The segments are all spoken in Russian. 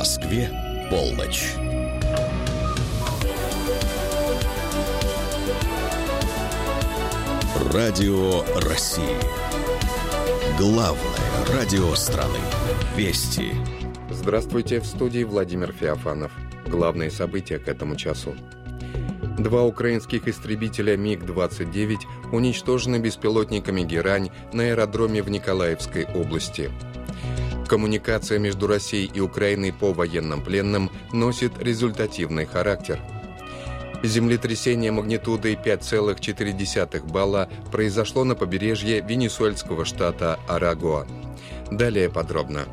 Москве полночь. Радио России. Главное радио страны. Вести. Здравствуйте, в студии Владимир Феофанов. Главные события к этому часу. 2 украинских истребителя МиГ-29 уничтожены беспилотниками «Герань» на аэродроме в Николаевской области. Коммуникация между Россией и Украиной по военным пленным носит результативный характер. Землетрясение магнитудой 5,4 балла произошло на побережье венесуэльского штата Арагуа. Далее подробно.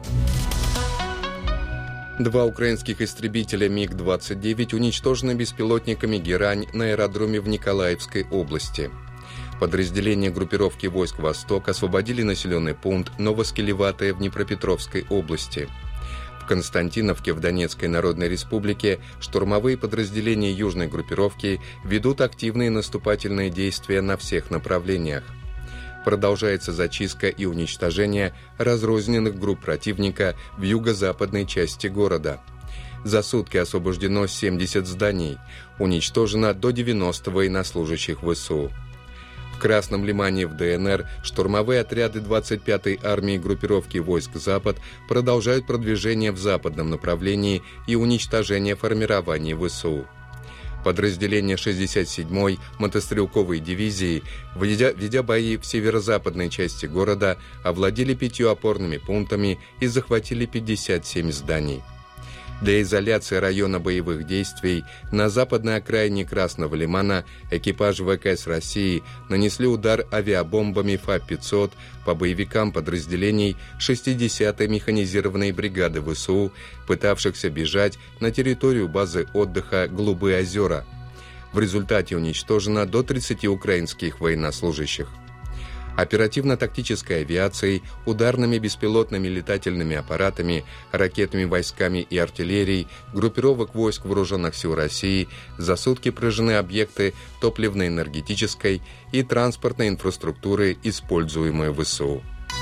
2 украинских истребителя МиГ-29 уничтожены беспилотниками «Герань» на аэродроме в Николаевской области. Подразделения группировки войск «Восток» освободили населенный пункт Новоскелеватое в Днепропетровской области. В Константиновке в Донецкой Народной Республике штурмовые подразделения южной группировки ведут активные наступательные действия на всех направлениях. Продолжается зачистка и уничтожение разрозненных групп противника в юго-западной части города. За сутки освобождено 70 зданий, уничтожено до 90 военнослужащих ВСУ. В Красном Лимане в ДНР штурмовые отряды 25-й армии группировки войск «Запад» продолжают продвижение в западном направлении и уничтожение формирований ВСУ. Подразделения 67-й мотострелковой дивизии, ведя бои в северо-западной части города, овладели 5 опорными пунктами и захватили 57 зданий. Для изоляции района боевых действий на западной окраине Красного Лимана экипажи ВКС России нанесли удар авиабомбами ФА-500 по боевикам подразделений 60-й механизированной бригады ВСУ, пытавшихся бежать на территорию базы отдыха «Голубые озера». В результате уничтожено до 30 украинских военнослужащих. Оперативно-тактической авиацией, ударными беспилотными летательными аппаратами, ракетными войсками и артиллерией группировок войск Вооруженных сил России за сутки поражены объекты топливно-энергетической и транспортной инфраструктуры, используемые ВСУ.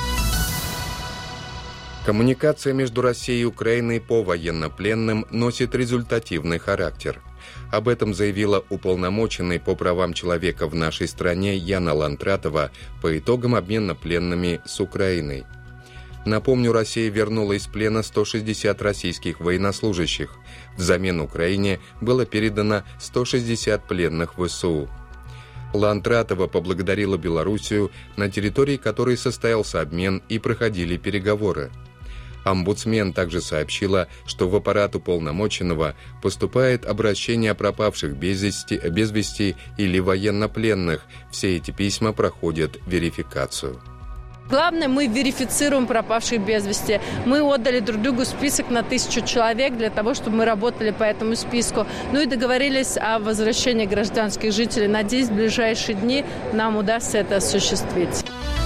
Коммуникация между Россией и Украиной по военнопленным носит результативный характер. Об этом заявила уполномоченный по правам человека в нашей стране Яна Лантратова по итогам обмена пленными с Украиной. Напомню, Россия вернула из плена 160 российских военнослужащих. Взамен Украине было передано 160 пленных ВСУ. Лантратова поблагодарила Белоруссию, на территории которой состоялся обмен и проходили переговоры. Омбудсмен также сообщила, что в аппарат уполномоченного поступает обращение о пропавших без вести или военнопленных. Все эти письма проходят верификацию. Главное, мы верифицируем пропавших без вести. Мы отдали друг другу список на 1000 человек для того, чтобы мы работали по этому списку. Ну и договорились о возвращении гражданских жителей. Надеюсь, в ближайшие дни нам удастся это осуществить.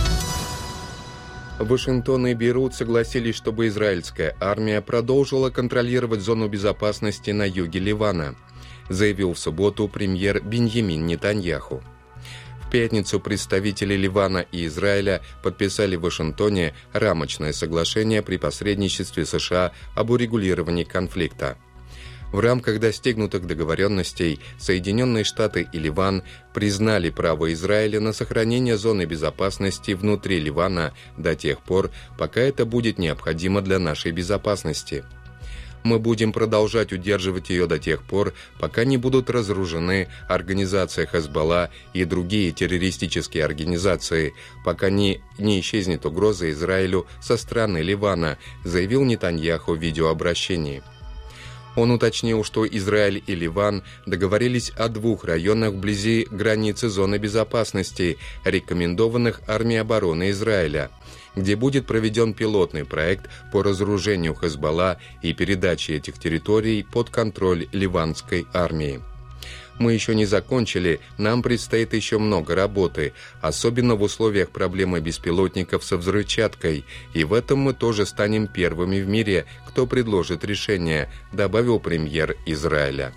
Вашингтон и Бейрут согласились, чтобы израильская армия продолжила контролировать зону безопасности на юге Ливана, заявил в субботу премьер Биньямин Нетаньяху. В пятницу представители Ливана и Израиля подписали в Вашингтоне рамочное соглашение при посредничестве США об урегулировании конфликта. В рамках достигнутых договоренностей Соединенные Штаты и Ливан признали право Израиля на сохранение зоны безопасности внутри Ливана до тех пор, пока это будет необходимо для нашей безопасности. Мы будем продолжать удерживать ее до тех пор, пока не будут разоружены организация Хезболла и другие террористические организации, пока не исчезнет угроза Израилю со стороны Ливана, заявил Нетаньяху в видеообращении. Он уточнил, что Израиль и Ливан договорились о 2 районах вблизи границы зоны безопасности, рекомендованных армией обороны Израиля, где будет проведен пилотный проект по разоружению Хезболла и передаче этих территорий под контроль ливанской армии. Мы еще не закончили, нам предстоит еще много работы, особенно в условиях проблемы беспилотников со взрывчаткой, и в этом мы тоже станем первыми в мире, кто предложит решение, добавил премьер Израиля.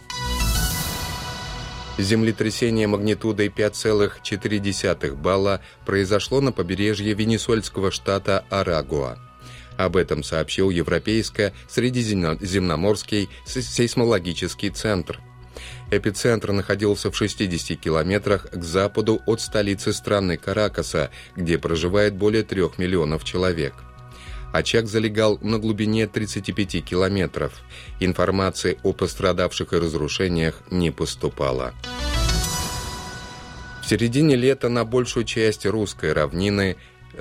Землетрясение магнитудой 5,4 балла произошло на побережье венесуэльского штата Арагуа. Об этом сообщил Европейско-Средиземноморский сейсмологический центр. Эпицентр находился в 60 километрах к западу от столицы страны Каракаса, где проживает более 3 миллионов человек. Очаг залегал на глубине 35 километров. Информации о пострадавших и разрушениях не поступало. В середине лета на большей части русской равнины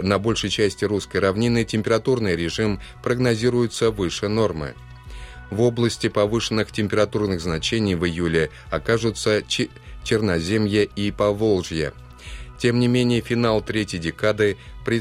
температурный режим прогнозируется выше нормы. В области повышенных температурных значений в июле окажутся Черноземье и Поволжье. Тем не менее, финал третьей декады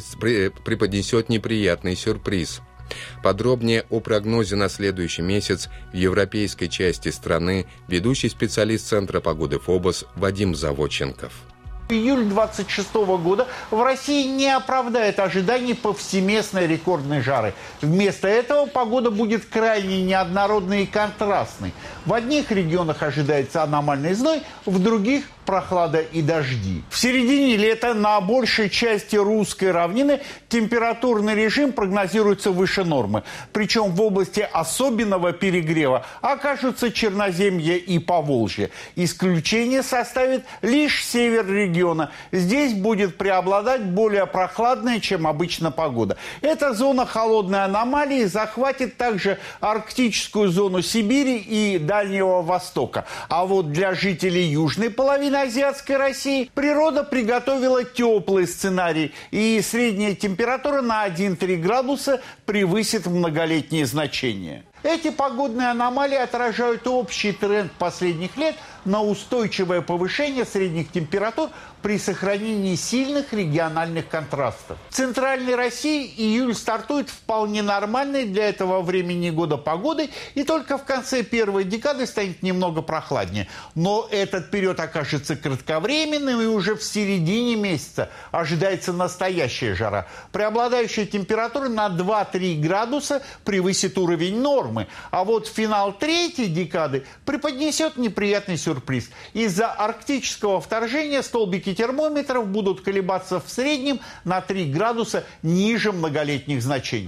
преподнесет неприятный сюрприз. Подробнее о прогнозе на следующий месяц в европейской части страны ведущий специалист Центра погоды ФОБОС Вадим Заводченков. Июль 26 года в России не оправдает ожиданий повсеместной рекордной жары. Вместо этого погода будет крайне неоднородной и контрастной. В одних регионах ожидается аномальный зной, в других – прохлада и дожди. В середине лета на большей части русской равнины температурный режим прогнозируется выше нормы. Причем в области особенного перегрева окажутся Черноземье и Поволжье. Исключение составит лишь север региона. Здесь будет преобладать более прохладная, чем обычно, погода. Эта зона холодной аномалии захватит также арктическую зону Сибири и Дальнего Востока. А вот для жителей южной половины азиатской России природа приготовила теплый сценарий, и средняя температура на 1-3 градуса превысит многолетние значения. Эти погодные аномалии отражают общий тренд последних лет на устойчивое повышение средних температур при сохранении сильных региональных контрастов. В Центральной России июль стартует вполне нормальной для этого времени года погодой, и только в конце первой декады станет немного прохладнее. Но этот период окажется кратковременным, и уже в середине месяца ожидается настоящая жара. Преобладающая температура на 2-3 градуса превысит уровень нормы. А вот финал третьей декады преподнесет неприятный сюрприз. Из-за арктического вторжения столбики термометров будут колебаться в среднем на 3 градуса ниже многолетних значений.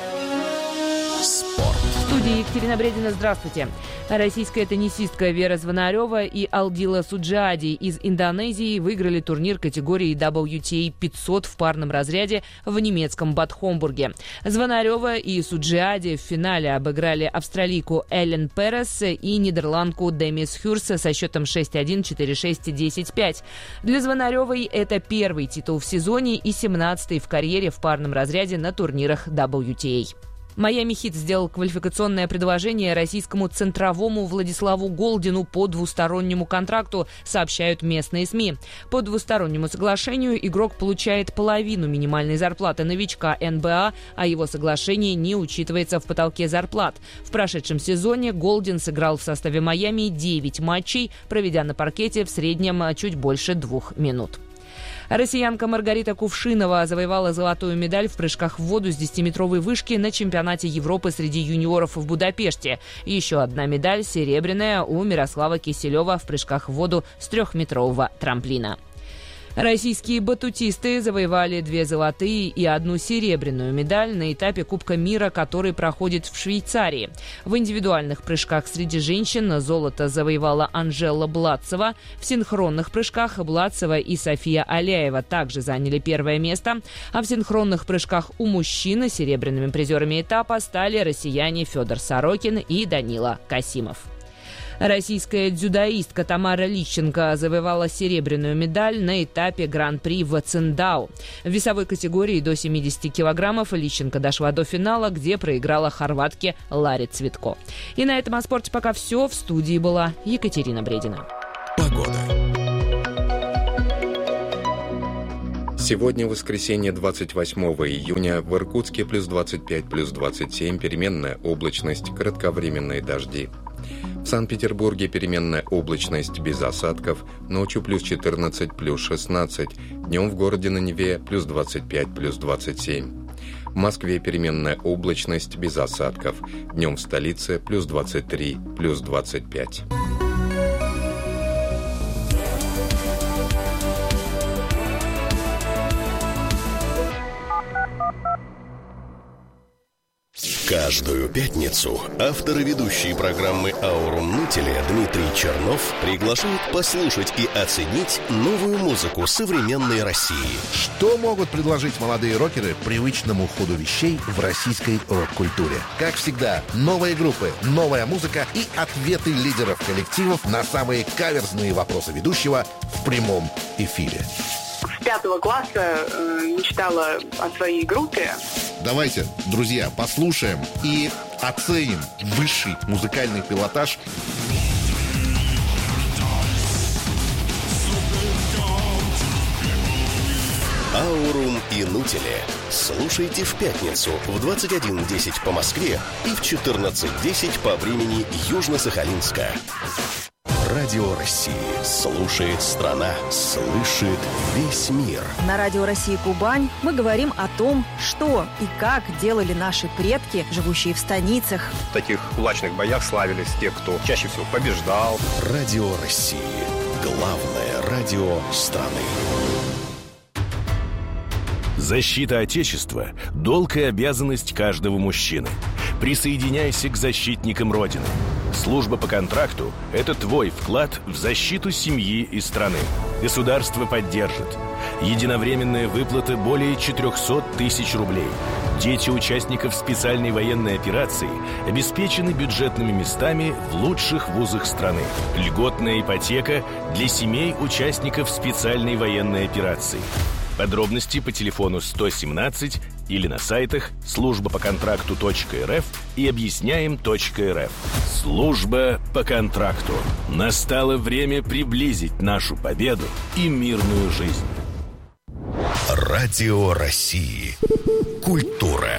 В студии Екатерина Бредина. Здравствуйте. Российская теннисистка Вера Звонарева и Алдила Суджаади из Индонезии выиграли турнир категории WTA 500 в парном разряде в немецком Бад Хомбурге. Звонарева и Суджаади в финале обыграли австралийку Эллен Перес и нидерландку Демис Хюрс со счетом 6-1, 4-6 и 10-5. Для Звонаревой это первый титул в сезоне и 17-й в карьере в парном разряде на турнирах WTA. Майами Хит сделал квалификационное предложение российскому центровому Владиславу Голдину по двустороннему контракту, сообщают местные СМИ. По двустороннему соглашению игрок получает половину минимальной зарплаты новичка НБА, а его соглашение не учитывается в потолке зарплат. В прошедшем сезоне Голдин сыграл в составе Майами 9 матчей, проведя на паркете в среднем чуть больше 2 минут. Россиянка Маргарита Кувшинова завоевала золотую медаль в прыжках в воду с 10-метровой вышки на чемпионате Европы среди юниоров в Будапеште. Еще одна медаль, серебряная, у Мирослава Киселева в прыжках в воду с 3-метрового трамплина. Российские батутисты завоевали 2 золотые и 1 серебряную медаль на этапе Кубка мира, который проходит в Швейцарии. В индивидуальных прыжках среди женщин золото завоевала Анжела Бладцева. В синхронных прыжках Бладцева и София Аляева также заняли 1 место. А в синхронных прыжках у мужчин серебряными призерами этапа стали россияне Федор Сорокин и Данила Касимов. Российская дзюдоистка Тамара Лищенко завоевала серебряную медаль на этапе Гран-при в Циндао. В весовой категории до 70 килограммов Лищенко дошла до финала, где проиграла хорватке Ларе Цветко. И на этом о спорте пока все. В студии была Екатерина Бредина. Погода. Сегодня, воскресенье, 28 июня, в Иркутске плюс 25, плюс 27, переменная облачность, кратковременные дожди. В Санкт-Петербурге переменная облачность без осадков, ночью плюс 14, плюс 16, днем в городе на Неве плюс 25, плюс 27. В Москве переменная облачность без осадков, днем в столице плюс 23, плюс 25. Каждую пятницу автор и ведущий программы «Аурум Нутеле» Дмитрий Чернов приглашает послушать и оценить новую музыку современной России. Что могут предложить молодые рокеры привычному ходу вещей в российской рок-культуре? Как всегда, новые группы, новая музыка и ответы лидеров коллективов на самые каверзные вопросы ведущего в прямом эфире. С 5 класса мечтала о своей группе. Давайте, друзья, послушаем и оценим высший музыкальный пилотаж. «Аурум и Нутеле». Слушайте в пятницу в 21:10 по Москве и в 14:10 по времени Южно-Сахалинска. Радио России. Слушает страна, слышит весь мир. На Радио России Кубань мы говорим о том, что и как делали наши предки, живущие в станицах. В таких кулачных боях славились те, кто чаще всего побеждал. Радио России. Главное радио страны. Защита Отечества – долг и обязанность каждого мужчины. Присоединяйся к защитникам Родины. Служба по контракту – это твой вклад в защиту семьи и страны. Государство поддержит. Единовременная выплата более 400 тысяч рублей. Дети участников специальной военной операции обеспечены бюджетными местами в лучших вузах страны. Льготная ипотека для семей участников специальной военной операции. Подробности по телефону 117 или на сайтах службапоконтракту.рф и объясняем.рф. Служба по контракту. Настало время приблизить нашу победу и мирную жизнь. Радио России. Культура.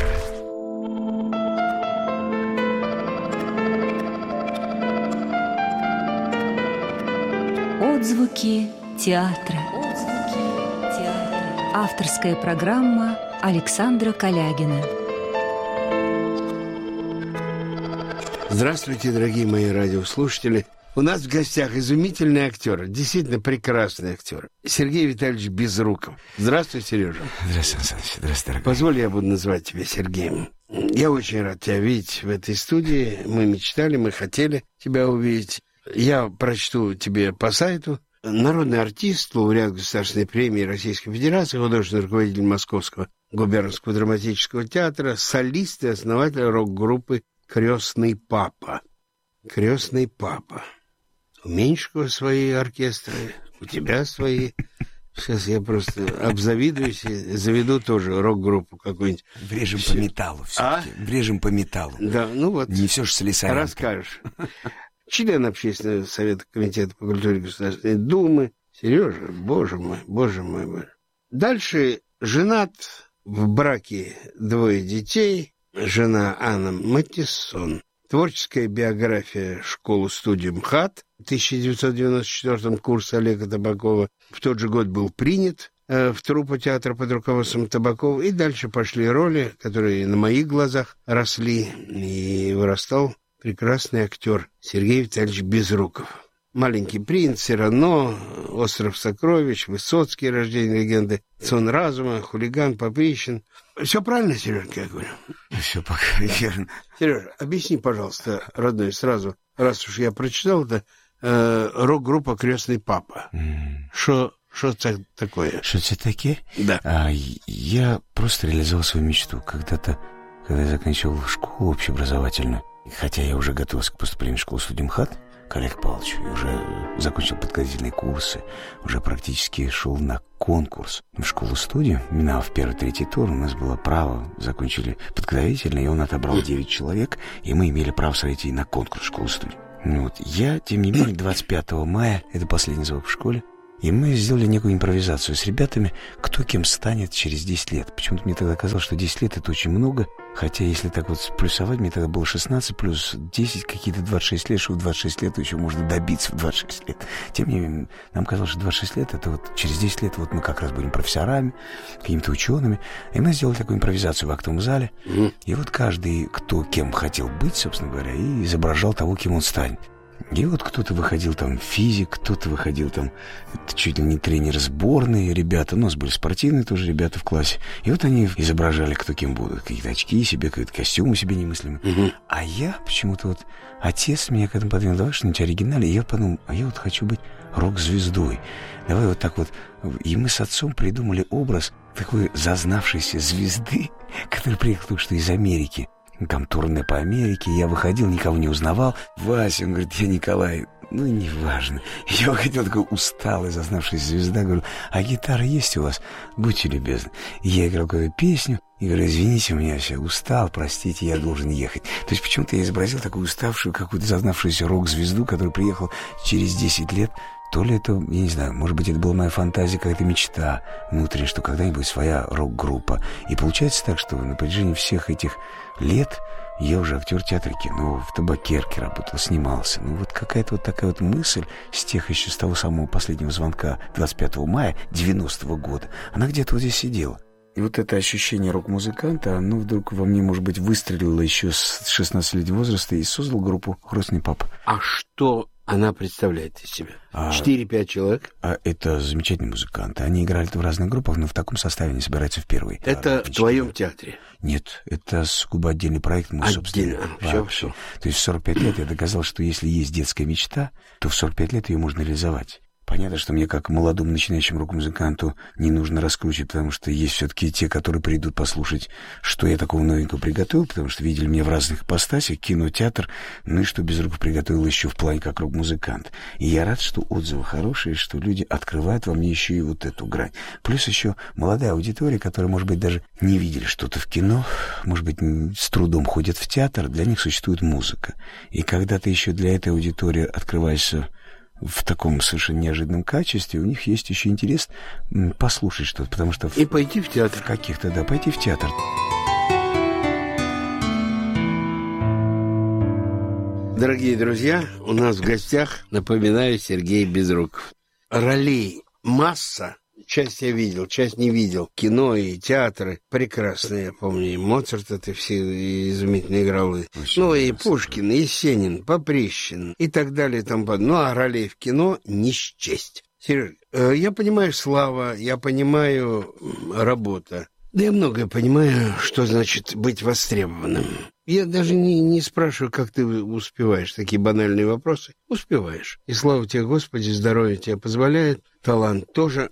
Отзвуки театра. Авторская программа Александра Калягина. Здравствуйте, дорогие мои радиослушатели. У нас в гостях изумительный актер, действительно прекрасный актер, Сергей Витальевич Безруков. Здравствуй, Сережа. Здравствуй, Александр. Здравствуй, дорогой. Позволь, я буду называть тебя Сергеем. Я очень рад тебя видеть в этой студии. Мы мечтали, мы хотели тебя увидеть. Я прочту тебе по сайту. Народный артист, лауреат Государственной премии Российской Федерации, художественный руководитель Московского губернского драматического театра, солист и основатель рок-группы «Крестный папа». «Крестный папа». У Меньшикова свои оркестры, у тебя свои. Сейчас я просто обзавидуюсь и заведу тоже рок-группу какую-нибудь. Врежем по металлу все-таки. Врежем по металлу. Да, ну вот. Не все же слесарянка. Расскажешь. Член Общественного совета Комитета по культуре Государственной Думы. Сережа, боже мой, боже мой, боже. Дальше женат, в браке 2 детей. Жена Анна Матиссон. Творческая биография школы-студии МХАТ. В 1994 курс Олега Табакова. В тот же год был принят в труппу театра под руководством Табакова. И дальше пошли роли, которые на моих глазах росли. И вырастал прекрасный актер Сергей Витальевич Безруков. «Маленький принц», «Сирано», «Остров сокровищ», «Высоцкий», «Рождение легенды», «Сон разума», «Хулиган», «Поприщин». Все правильно, Сережка, я говорю? Все пока верно. Сережа, объясни, пожалуйста, родной, сразу, раз уж я прочитал это, рок-группа «Крестный папа». Что это такое? Что это такое? Да. Я просто реализовал свою мечту когда-то, когда я заканчивал школу общеобразовательную. Хотя я уже готовился к поступлению в школу-студию МХАТ к Олегу Павловичу, и уже закончил подготовительные курсы, уже практически шел на конкурс в школу-студию. Минав первый, третий тур, у нас было право, закончили подготовительный, и он отобрал 9 человек, и мы имели право сойти на конкурс в школу-студию. Я, тем не менее, 25 мая, это последний звук в школе, и мы сделали некую импровизацию с ребятами, кто кем станет через 10 лет. Почему-то мне тогда казалось, что 10 лет это очень много, хотя если так вот сплюсовать, мне тогда было 16 плюс 10, какие-то 26 лет, что в 26 лет еще можно добиться в 26 лет. Тем не менее, нам казалось, что 26 лет, это вот через 10 лет вот мы как раз будем профессорами, какими-то учеными. И мы сделали такую импровизацию в актовом зале. И вот каждый, кто кем хотел быть, собственно говоря, и изображал того, кем он станет. И вот кто-то выходил там физик, кто-то выходил там чуть ли не тренер сборной, ребята, у нас были спортивные тоже ребята в классе. И вот они изображали, кто кем будут. Какие-то очки себе, какие-то костюмы себе немыслимые. А я почему-то вот... Отец меня к этому подвинул, давай что-нибудь оригинальное. И я подумал, а я вот хочу быть рок-звездой. Давай вот так вот. И мы с отцом придумали образ такой зазнавшейся звезды, который приехал только что из Америки. Там турне по Америке, я выходил, никого не узнавал. Вася, он говорит, я Николай, ну, неважно. Я выходил такой усталый, зазнавшаяся звезда, говорю, а гитара есть у вас? Будьте любезны. И я играл какую-то песню, и говорю, извините, у меня все, устал, простите, я должен ехать. То есть почему-то я изобразил такую уставшую, какую-то зазнавшуюся рок-звезду, которая приехала через 10 лет. То ли это, я не знаю, может быть, это была моя фантазия, какая-то мечта внутри, что когда-нибудь своя рок-группа. И получается так, что на протяжении всех этих лет я уже актер театра кино, в табакерке работал, снимался. Ну вот какая-то вот такая вот мысль с тех еще, с того самого последнего звонка 25 мая 90-го года, она где-то вот здесь сидела. И вот это ощущение рок-музыканта, оно вдруг во мне, может быть, выстрелило еще с 16-летнего возраста и создал группу «Хрустный папа». А что она представляет из себя? 4-5 человек? Это замечательные музыканты. Они играли в разных группах, но в таком составе не собираются впервые. Это в твоем театре? Нет, это сугубо отдельный проект. Отдельно? Все. То есть в 45 лет я доказал, что если есть детская мечта, то в 45 лет ее можно реализовать. Понятно, что мне, как молодому начинающему рок-музыканту, не нужно раскручивать, потому что есть все-таки те, которые придут послушать, что я такого новенького приготовил, потому что видели меня в разных ипостасях, кино, театр, ну и что Безруков приготовил еще в плане как рок-музыкант. И я рад, что отзывы хорошие, что люди открывают во мне еще и вот эту грань. Плюс еще молодая аудитория, которая, может быть, даже не видели что-то в кино, может быть, с трудом ходят в театр, для них существует музыка. И когда ты еще для этой аудитории открываешься в таком совершенно неожиданном качестве, у них есть еще интерес послушать что-то, потому что... И пойти в театр. Каких-то, да, пойти в театр. Дорогие друзья, у нас в гостях, напоминаю, Сергей Безруков. Ролей масса. Часть я видел, часть не видел. Кино и театры прекрасные, я помню. И Моцарта ты все изумительно играл. Ну, и Пушкин, и Есенин, Поприщин и так далее. Ну, а ролей в кино не счесть. Сереж, я понимаю слава, я понимаю работа. Да я многое понимаю, что значит быть востребованным. Я даже не спрашиваю, как ты успеваешь такие банальные вопросы. Успеваешь. И слава тебе, Господи, здоровье тебе позволяет, талант тоже.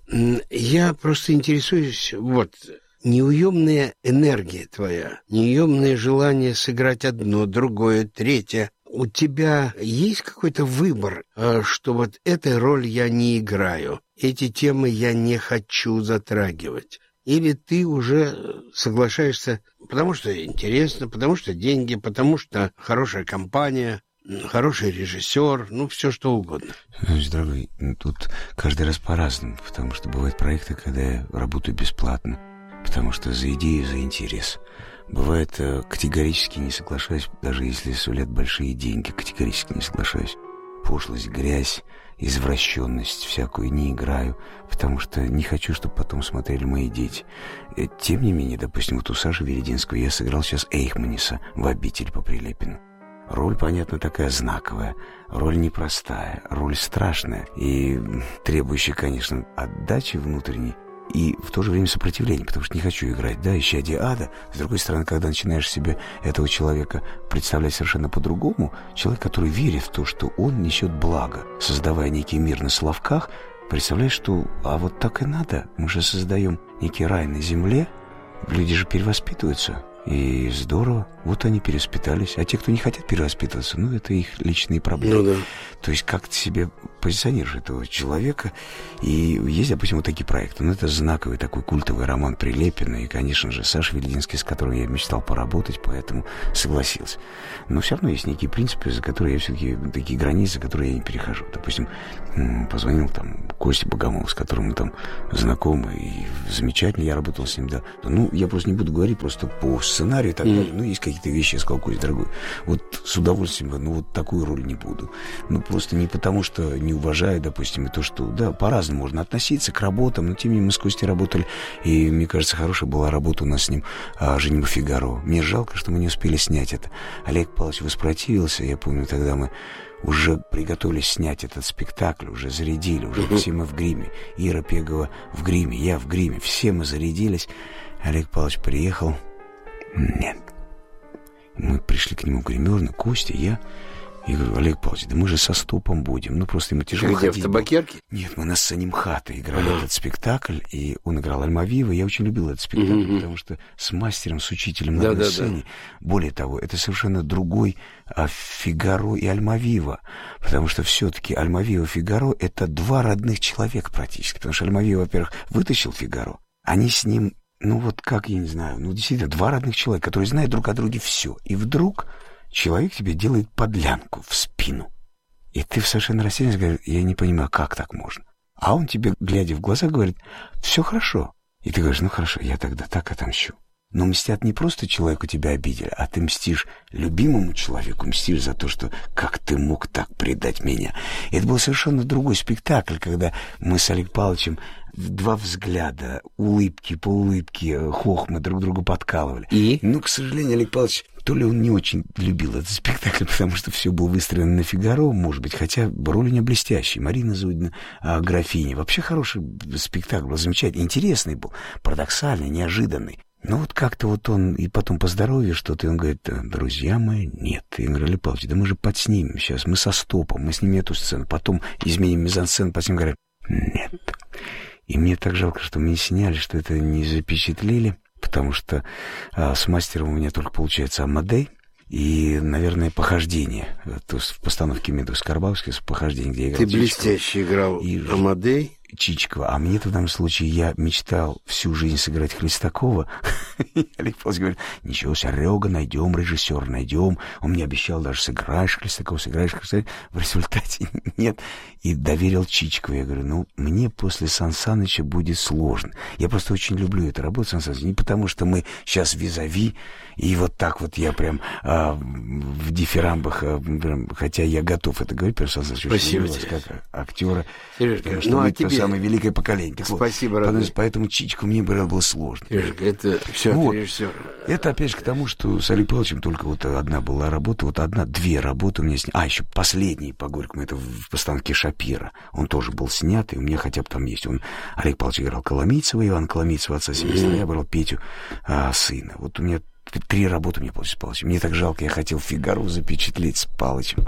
Я просто интересуюсь, вот, неуемная энергия твоя, неуемное желание сыграть одно, другое, третье. У тебя есть какой-то выбор, что вот этой роль я не играю, эти темы я не хочу затрагивать? Или ты уже соглашаешься, потому что интересно, потому что деньги, потому что хорошая компания, хороший режиссер, ну, все что угодно. Значит, дорогой, тут каждый раз по-разному, потому что бывают проекты, когда я работаю бесплатно, потому что за идею, за интерес. Бывает, категорически не соглашаюсь, даже если сулят большие деньги, категорически не соглашаюсь. Пошлость, грязь, извращенность всякую не играю, потому что не хочу, чтобы потом смотрели мои дети. Тем не менее, допустим, вот у Саши Верединского я сыграл сейчас Эйхманиса в «Обители» по Прилепину. Роль, понятно, такая знаковая, роль непростая, роль страшная и требующая, конечно, отдачи внутренней и в то же время сопротивления, потому что не хочу играть, да, исчадие ада. С другой стороны, когда начинаешь себе этого человека представлять совершенно по-другому, человек, который верит в то, что он несет благо, создавая некий мир на словках, представляешь, что а вот так и надо, мы же создаем некий рай на земле, люди же перевоспитываются. И здорово, вот они перевоспитались. А те, кто не хотят перевоспитываться, ну, это их личные проблемы. Ну, да. То есть, как ты себе позиционируешь этого человека. И есть, допустим, вот такие проекты. Ну, это знаковый такой культовый роман Прилепина. И, конечно же, Саша Верединский, с которым я мечтал поработать, поэтому согласился. Но все равно есть некие принципы, за которые я все-таки, такие границы, которые я не перехожу. Допустим, позвонил там Косте Богомолу, с которым мы там знакомы. И замечательно, я работал с ним, да. Ну, я просто не буду говорить, просто по сценарию и так далее. Ну, есть какие-то вещи, я сказал: Кость, дорогой, вот с удовольствием, но вот такую роль не буду. Ну, просто не потому, что не уважаю, допустим, и то, что, да, по-разному можно относиться к работам, но тем не менее мы с Костей работали, и, мне кажется, хорошая была работа у нас с ним «Женитьба Фигаро». Мне жалко, что мы не успели снять это. Олег Павлович воспротивился, я помню, тогда мы уже приготовились снять этот спектакль, уже зарядили, уже все мы в гриме. Ира Пегова в гриме, я в гриме, все мы зарядились. Олег Павлович приехал. Нет. Мы пришли к нему в гримерную, Костя, я. Я говорю: Олег Павлович, да мы же со Стопом будем. Ну, просто ему тяжело ходить. Где, в Табакерке? Нет, мы на сцене МХАТа играли этот спектакль, и он играл Альмавива. Я очень любил этот спектакль, потому что с мастером, с учителем на одной сцене. Более того, это совершенно другой Фигаро и Альмавива. Потому что все-таки Альмавива и Фигаро — это два родных человека практически. Потому что Альмавива, во-первых, вытащил Фигаро. Они с ним, ну вот как, я не знаю, ну действительно, два родных человека, которые знают друг о друге все. И вдруг человек тебе делает подлянку в спину. И ты в совершенно растерянности говоришь: я не понимаю, как так можно. А он тебе, глядя в глаза, говорит: все хорошо. И ты говоришь: ну хорошо, я тогда так отомщу. Но мстят не просто человеку, тебя обидели, а ты мстишь любимому человеку, мстишь за то, что как ты мог так предать меня. И это был совершенно другой спектакль, когда мы с Олегом Павловичем два взгляда, улыбки, полуулыбки, хохмы друг другу подкалывали. И? Ну, к сожалению, Олег Павлович, то ли он не очень любил этот спектакль, потому что все было выстроено на Фигаро, может быть, хотя роль у нее блестящая. Марина Зудина, графиня. Вообще хороший спектакль был, замечательный, интересный был, парадоксальный, неожиданный. Но вот как-то вот он, и потом по здоровью что-то, и он говорит: друзья мои, нет. Я говорю: Олег Павлович, да мы же подснимем сейчас, мы со Стопом, мы снимем эту сцену, потом изменим мизансцену, подснимем. Говорят: нет. И мне так жалко, что мы не сняли, что это не запечатлели, потому что с мастером у меня только получается Амадей и, наверное, «Похождение». То есть в постановке Медуз Карбавский «Похождение», где я играл. Ты блестяще играл и Амадей. Чичикова. А мне в данном случае я мечтал всю жизнь сыграть Хлестакова. Олег Павлович говорит: ничего, Серега, найдем режиссера, найдем. Он мне обещал, даже сыграешь Хлестакова, сыграешь Хлестакова. В результате нет. И доверил Чичикову. Я говорю: ну, мне после Сан Саныча будет сложно. Я просто очень люблю эту работу, Сан Саныч. Не потому, что мы сейчас визави, и вот так вот я прям в дифирамбах, хотя я готов это говорить, потому что Сан Саныч очень люблю вас как актера. Сережка, ну а тебе самое великое поколение. Так спасибо, вот, поэтому Чичику мне было сложно. Это все вот. Режиссер. Это опять же к тому, что с Олегом Павловичем только вот одна была работа, вот две работы у меня с ним. А, еще последний по Горькому, это в постановке Шапира. Он тоже был снят, и у меня хотя бы там есть. Олег Павлович играл Коломийцева, Иван Коломийцева, отца семейства, я брал Петю, сына. Вот у меня 3 работы мне получилось с Павловичем. Мне так жалко, я хотел Фигаро запечатлеть с Павловичем.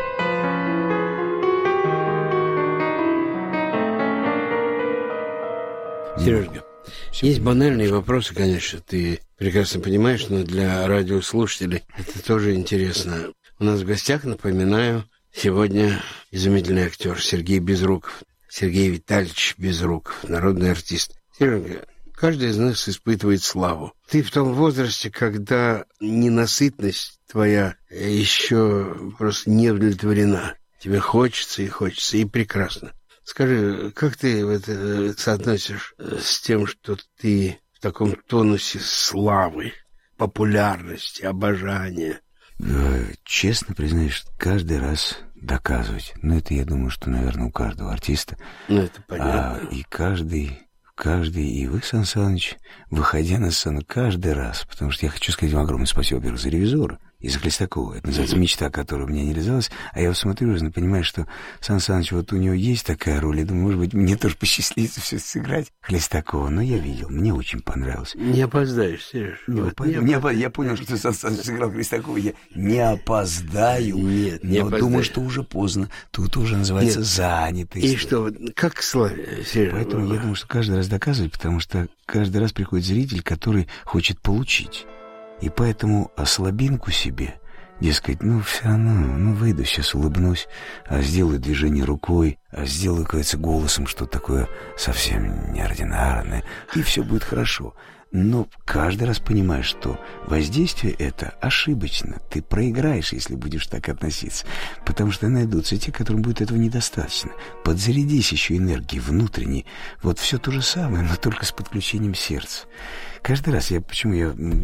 Сережка, есть банальные вопросы, конечно, ты прекрасно понимаешь, но для радиослушателей это тоже интересно. У нас в гостях, напоминаю, сегодня изумительный актер Сергей Безруков, Сергей Витальевич Безруков, народный артист. Сережка, каждый из нас испытывает славу. Ты в том возрасте, когда ненасытность твоя еще просто не удовлетворена. Тебе хочется, и прекрасно. Скажи, как ты это соотносишь с тем, что ты в таком тонусе славы, популярности, обожания? Честно признаюсь, каждый раз доказывать. Но это, я думаю, что, наверное, у каждого артиста. Ну, это понятно. И каждый, и вы, Сан Саныч, выходя на сцену каждый раз, потому что я хочу сказать вам огромное спасибо, во-первых, за «Ревизора» и за Хлестакова. Это называется мечта, которая у меня не реализовалась. А я вот смотрю и понимаю, что Сан Саныч, вот у него есть такая роль. Я думаю, может быть, мне тоже посчастливится все сыграть Хлестакова. Но я видел, мне очень понравилось. Не опоздаешь, Сереж. Я понял, что Сан Саныч сыграл Хлестакова. Я не опоздаю. Нет, не опоздаю. Думаю, что уже поздно. Тут уже называется занятость. И что, как к славе, Сереж? Поэтому я думаю, что каждый раз доказывать, потому что каждый раз приходит зритель, который хочет получить. И поэтому слабинку себе, дескать, все равно, выйду, сейчас улыбнусь, сделаю движение рукой, сделаю, кажется, голосом что-то такое совсем неординарное, и все будет хорошо. Но каждый раз понимаешь, что воздействие это ошибочно. Ты проиграешь, если будешь так относиться. Потому что найдутся те, которым будет этого недостаточно. Подзарядись еще энергией внутренней. Вот все то же самое, но только с подключением сердца. Каждый раз почему я